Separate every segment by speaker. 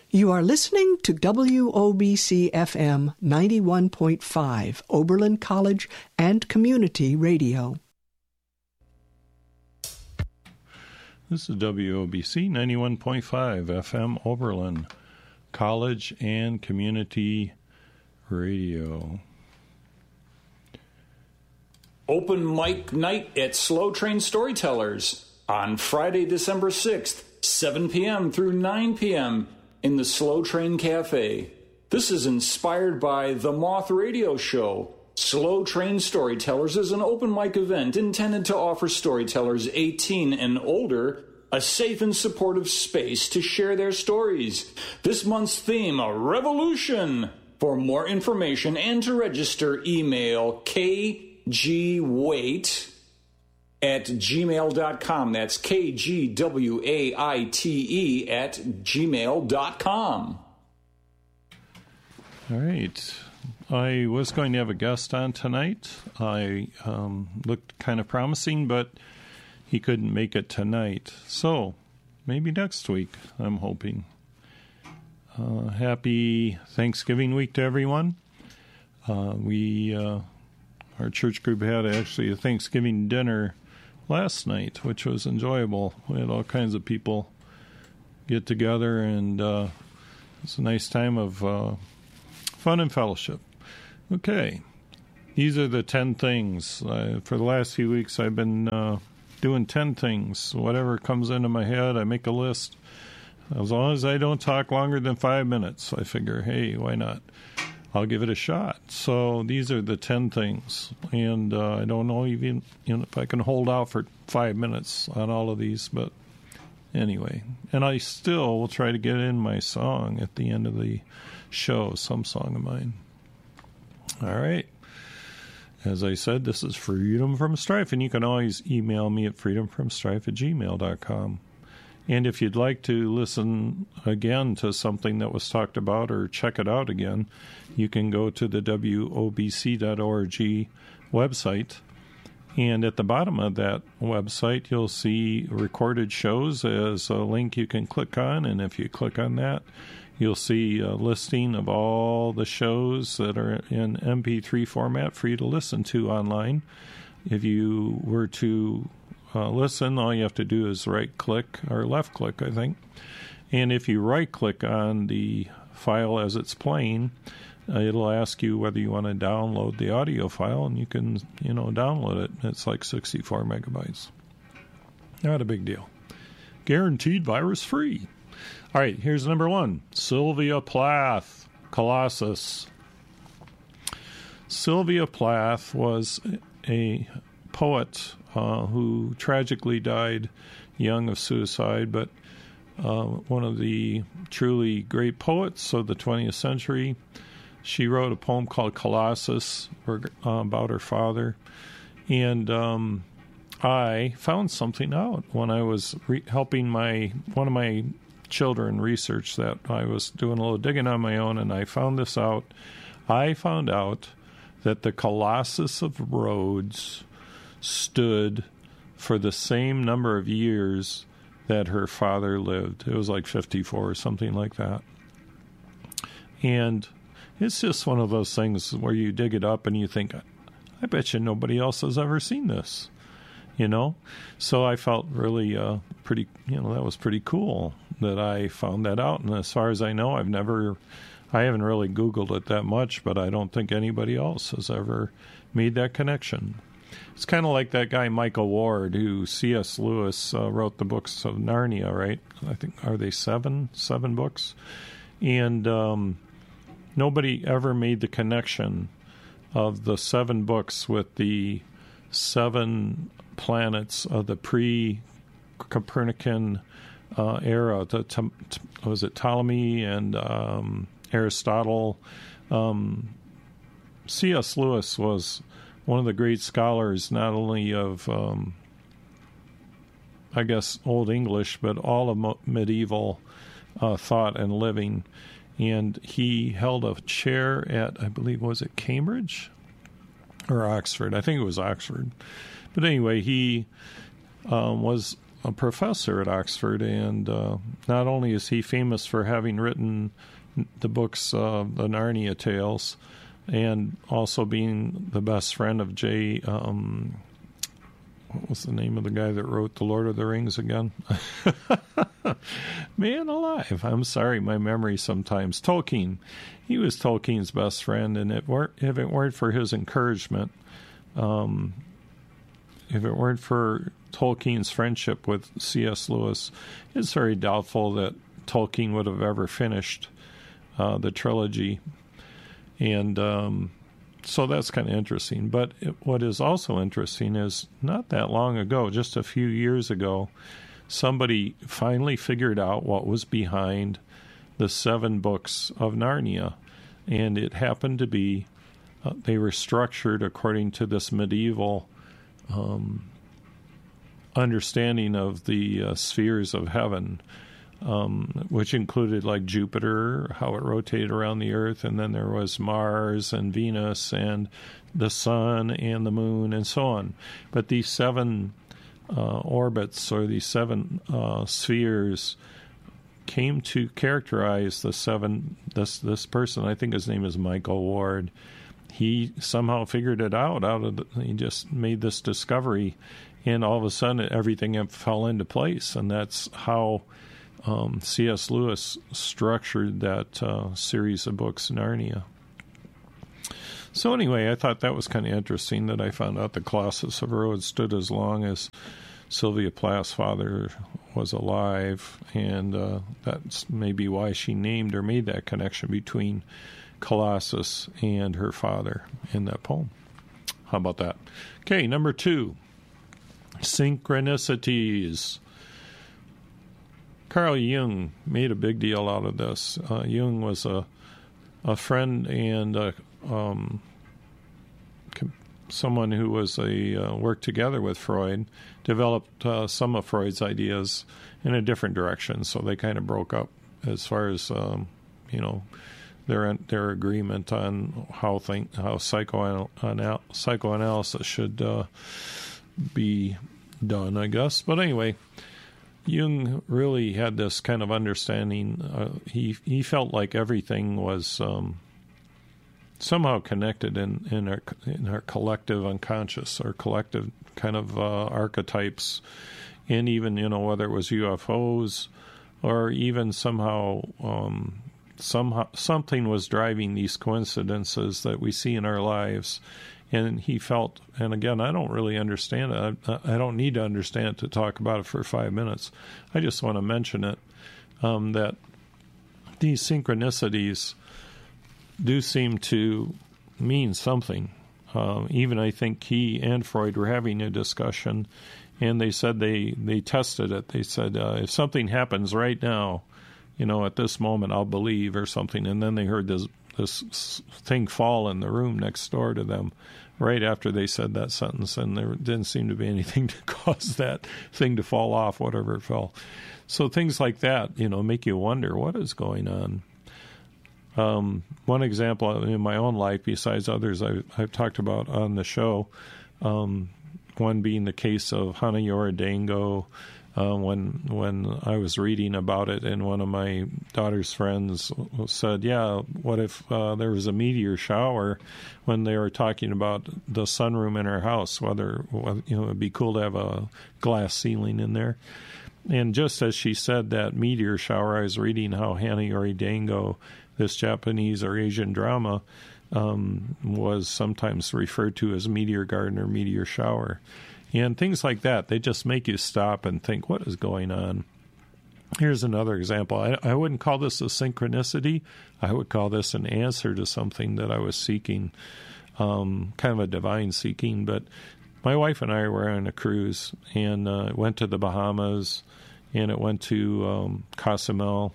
Speaker 1: You are listening to WOBC FM 91.5, Oberlin College and Community Radio.
Speaker 2: This is WOBC 91.5 FM Oberlin College and Community Radio.
Speaker 3: Open mic night at Slow Train Storytellers on Friday, December 6th, 7 p.m. through 9 p.m. in the Slow Train Cafe. This is inspired by The Moth Radio Show. Slow Train Storytellers is an open mic event intended to offer storytellers 18 and older a safe and supportive space to share their stories. This month's theme, a revolution. For more information and to register, email kgwait@gmail.com. That's KGWAITE@gmail.com.
Speaker 2: All right. I was going to have a guest on tonight. I looked kind of promising, but he couldn't make it tonight. So maybe next week, I'm hoping. Happy Thanksgiving week to everyone. Our church group had actually a Thanksgiving dinner last night, which was enjoyable. We had all kinds of people get together, and it's a nice time of fun and fellowship. Okay, these are the 10 things. For the last few weeks, I've been doing 10 things. Whatever comes into my head, I make a list. As long as I don't talk longer than 5 minutes, I figure, hey, why not? I'll give it a shot. So these are the 10 things. And I don't know even if I can hold out for 5 minutes on all of these, but anyway. And I still will try to get in my song at the end of the show, some song of mine. All right. As I said, this is Freedom from Strife, and you can always email me at freedomfromstrife@gmail.com. And if you'd like to listen again to something that was talked about or check it out again, you can go to the WOBC.org website. And at the bottom of that website, you'll see recorded shows as a link you can click on. And if you click on that, you'll see a listing of all the shows that are in MP3 format for you to listen to online. If you were to listen, all you have to do is right-click or left-click, I think. And if you right-click on the file as it's playing, it'll ask you whether you want to download the audio file, and you can, download it. It's like 64 megabytes. Not a big deal. Guaranteed virus-free. All right, here's number 1. Sylvia Plath, Colossus. Sylvia Plath was a poet who tragically died young of suicide, but one of the truly great poets of the 20th century. She wrote a poem called Colossus about her father. And I found something out when I was helping one of my children research that. I was doing a little digging on my own, and I found this out. I found out that the Colossus of Rhodes stood for the same number of years that her father lived. It was like 54 or something like that. And it's just one of those things where you dig it up and you think, I bet you nobody else has ever seen this, So I felt really that was pretty cool that I found that out. And as far as I know, I haven't really Googled it that much, but I don't think anybody else has ever made that connection. It's kind of like that guy Michael Ward, who C.S. Lewis wrote the books of Narnia, right? I think, are they seven books? And nobody ever made the connection of the 7 books with the 7 planets of the pre-Copernican era. Was it Ptolemy and Aristotle? C.S. Lewis was one of the great scholars, not only of, Old English, but all of medieval thought and living. And he held a chair at, I believe, was it Cambridge or Oxford? I think it was Oxford. But anyway, he was a professor at Oxford, and not only is he famous for having written the books, the Narnia Tales, and also being the best friend of what was the name of the guy that wrote The Lord of the Rings again? Man alive. I'm sorry, my memory sometimes. Tolkien. He was Tolkien's best friend, and if it weren't for his encouragement, if it weren't for Tolkien's friendship with C.S. Lewis, it's very doubtful that Tolkien would have ever finished the trilogy. And so that's kind of interesting. But what is also interesting is not that long ago, just a few years ago, somebody finally figured out what was behind the 7 books of Narnia. And it happened to be, they were structured according to this medieval understanding of the spheres of heaven, which included like Jupiter, how it rotated around the Earth, and then there was Mars and Venus and the Sun and the Moon and so on. But these 7 orbits, or these 7 spheres, came to characterize the 7. This person, I think his name is Michael Ward. He somehow figured it out. He just made this discovery, and all of a sudden everything fell into place, and that's how C.S. Lewis structured that series of books, Narnia. So anyway, I thought that was kind of interesting that I found out the Colossus of Rhodes stood as long as Sylvia Plath's father was alive, and that's maybe why she named or made that connection between Colossus and her father in that poem. How about that? Okay, number 2, synchronicities. Carl Jung made a big deal out of this. Jung was a friend and someone who was worked together with Freud, developed some of Freud's ideas in a different direction. So they kind of broke up as far as their agreement on how psychoanalysis should be done, I guess. But anyway, Jung really had this kind of understanding. He felt like everything was somehow connected in our collective unconscious, or collective kind of archetypes, and even whether it was UFOs, or even somehow something was driving these coincidences that we see in our lives. And he felt, and again, I don't really understand it. I don't need to understand it to talk about it for 5 minutes. I just want to mention it, that these synchronicities do seem to mean something. Even I think he and Freud were having a discussion, and they said they tested it. They said, if something happens right now, at this moment, I'll believe, or something. And then they heard this thing fall in the room next door to them right after they said that sentence, and there didn't seem to be anything to cause that thing to fall off, whatever it fell. So things like that, make you wonder what is going on. One example in my own life, besides others I've talked about on the show, one being the case of Hana Yora Dango. When I was reading about it, and one of my daughter's friends said, yeah, what if there was a meteor shower, when they were talking about the sunroom in our house, whether it'd be cool to have a glass ceiling in there. And just as she said that meteor shower, I was reading how Hana Yori Dango, this Japanese or Asian drama, was sometimes referred to as meteor garden or meteor shower. And things like that, they just make you stop and think, what is going on? Here's another example. I wouldn't call this a synchronicity. I would call this an answer to something that I was seeking, kind of a divine seeking. But my wife and I were on a cruise, and went to the Bahamas, and it went to Cozumel.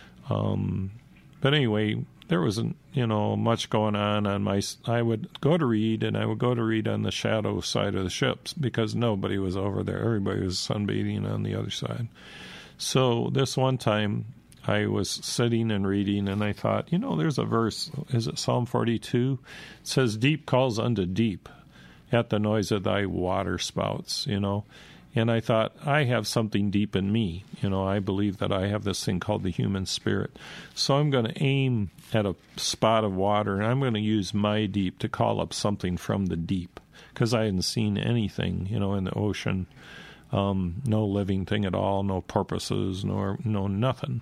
Speaker 2: But anyway, there wasn't, much going on I would go to read, and I would go to read on the shadow side of the ships, because nobody was over there. Everybody was sunbathing on the other side. So this one time I was sitting and reading, and I thought, there's a verse. Is it Psalm 42? It says, deep calls unto deep at the noise of thy water spouts, And I thought, I have something deep in me. I believe that I have this thing called the human spirit. So I'm going to aim at a spot of water, and I'm going to use my deep to call up something from the deep, because I hadn't seen anything, in the ocean, no living thing at all, no porpoises, no nothing.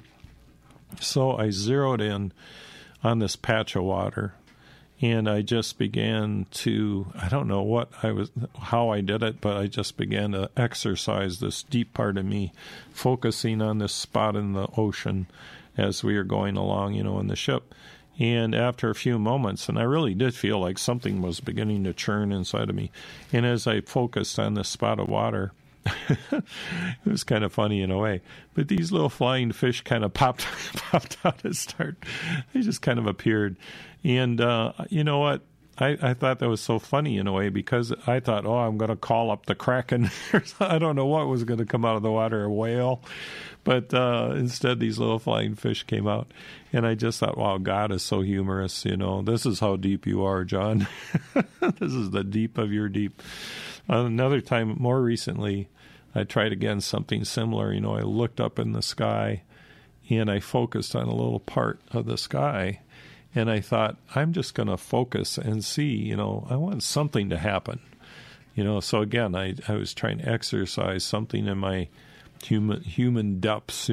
Speaker 2: So I zeroed in on this patch of water, and I just began to, I don't know how I did it, but I just began to exercise this deep part of me, focusing on this spot in the ocean as we were going along, in the ship. And after a few moments, and I really did feel like something was beginning to churn inside of me. And as I focused on this spot of water, it was kind of funny in a way, but these little flying fish kind of popped out to start. They just kind of appeared. And you know what? I thought that was so funny in a way, because I thought, I'm going to call up the Kraken. I don't know what was going to come out of the water, a whale. But instead, these little flying fish came out. And I just thought, wow, God is so humorous. This is how deep you are, John. This is the deep of your deep. Another time, more recently, I tried again something similar. I looked up in the sky, and I focused on a little part of the sky. And I thought, I'm just going to focus and see, I want something to happen. So again, I was trying to exercise something in my human depths,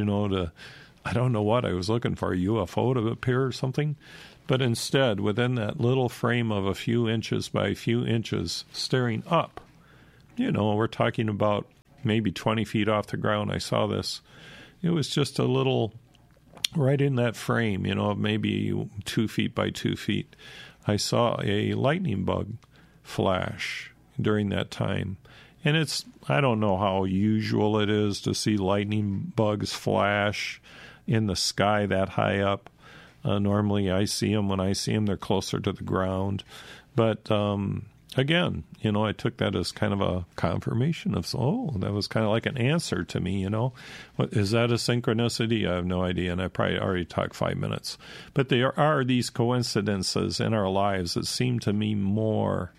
Speaker 2: I don't know what I was looking for, a UFO to appear or something. But instead, within that little frame of a few inches by a few inches, staring up, we're talking about maybe 20 feet off the ground, I saw this. It was just a little, right in that frame, maybe 2 feet by 2 feet, I saw a lightning bug flash during that time. And I don't know how usual it is to see lightning bugs flash in the sky that high up. Normally I see them. When I see them, they're closer to the ground. But again, I took that as kind of a confirmation of, that was kind of like an answer to me, What, is that a synchronicity? I have no idea, and I probably already talked 5 minutes. But there are these coincidences in our lives that seem to me more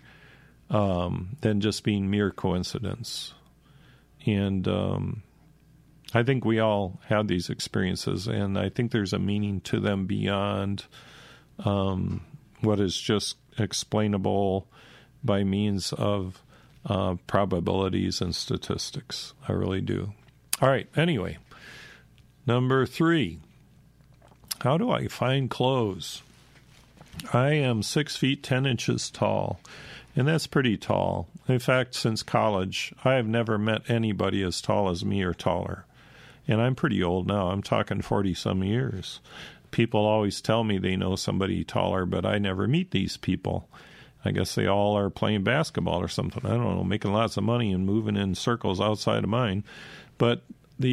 Speaker 2: than just being mere coincidence. And I think we all have these experiences, and I think there's a meaning to them beyond what is just explainable by means of probabilities and statistics. I really do. All right, anyway, number 3. How do I find clothes? I am 6 feet 10 inches tall, and that's pretty tall. In fact, since college, I have never met anybody as tall as me or taller. And I'm pretty old now. I'm talking 40-some years. People always tell me they know somebody taller, but I never meet these people. I guess they all are playing basketball or something. I don't know, making lots of money and moving in circles outside of mine. But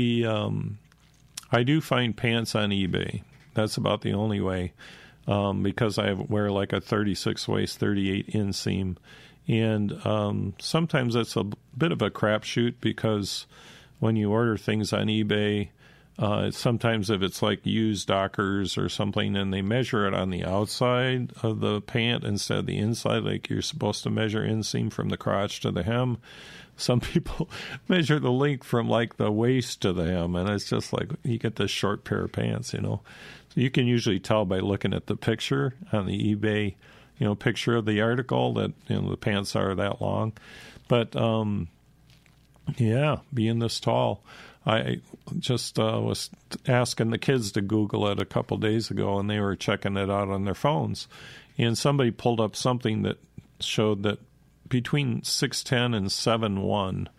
Speaker 2: I do find pants on eBay. That's about the only way, because I wear like a 36 waist, 38 inseam. And sometimes that's a bit of a crapshoot, because when you order things on eBay, sometimes if it's like used Dockers or something, and they measure it on the outside of the pant instead of the inside, like you're supposed to measure inseam from the crotch to the hem. Some people measure the length from like the waist to the hem, and it's just like you get this short pair of pants, So you can usually tell by looking at the picture on the eBay, picture of the article that, the pants are that long. But, being this tall, I just was asking the kids to Google it a couple days ago, and they were checking it out on their phones. And somebody pulled up something that showed that between 6'10" and 7'1",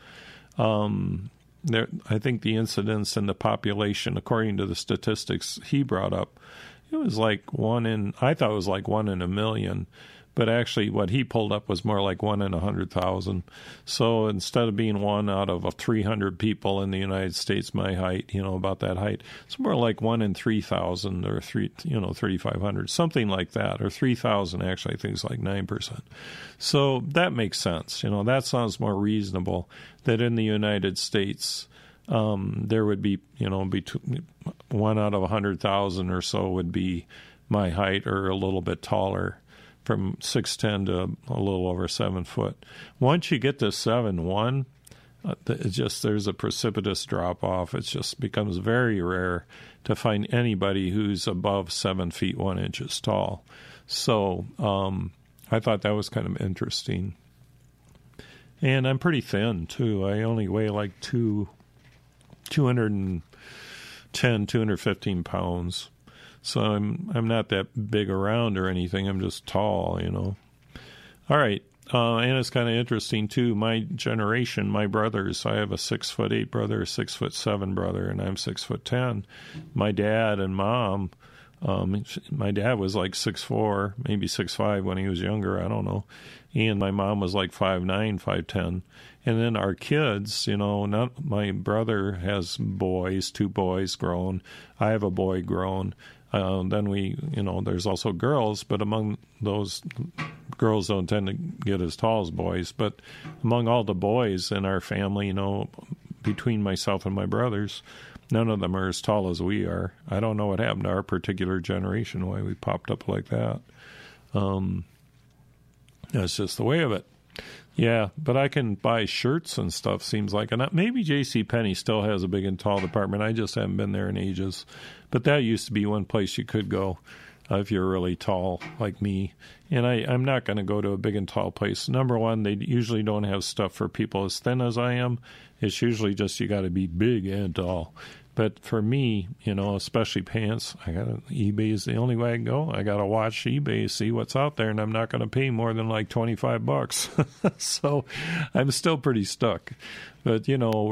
Speaker 2: I think the incidence in the population, according to the statistics he brought up, it was like I thought it was like 1 in a million. But actually what he pulled up was more like 1 in 100,000. So instead of being 1 out of 300 people in the United States, my height, about that height, it's more like 1 in 3,000 or 3,500, something like that, or 3,000 actually, I think it's like 9%. So that makes sense. That sounds more reasonable that in the United States, there would be, between 1 out of 100,000 or so would be my height or a little bit taller, from 6'10" to a little over 7 foot. Once you get to 7'1", there's a precipitous drop off. It just becomes very rare to find anybody who's above 7 feet 1 inches tall. So I thought that was kind of interesting. And I'm pretty thin too. I only weigh like 210, 215 pounds. So I'm not that big around or anything. I'm just tall, All right. And it's kind of interesting, too. My generation, my brothers, I have a 6'8" brother, a 6'7" brother, and I'm 6'10". My dad and mom, my dad was like 6'4", maybe 6'5" when he was younger, I don't know. And my mom was like 5'9", 5'10". And then our kids, my brother has boys, 2 boys grown. I have a boy grown. Then there's also girls, but among those, girls don't tend to get as tall as boys. But among all the boys in our family, between myself and my brothers, none of them are as tall as we are. I don't know what happened to our particular generation, why we popped up like that. That's just the way of it. Yeah, but I can buy shirts and stuff, seems like. And maybe JCPenney still has a big and tall department. I just haven't been there in ages. But that used to be one place you could go if you're really tall like me. And I'm not going to go to a big and tall place. Number one, they usually don't have stuff for people as thin as I am. It's usually just you got to be big and tall. But for me, especially pants, eBay is the only way I can go. I got to watch eBay, see what's out there, and I'm not going to pay more than like $25. So I'm still pretty stuck. But,